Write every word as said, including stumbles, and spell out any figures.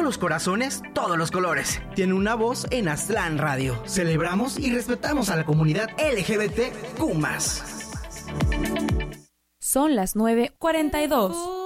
los corazones, todos los colores. Tiene una voz en Aztlán Radio. Celebramos y respetamos a la comunidad L G B T Q más. Son las nueve cuarenta y dos.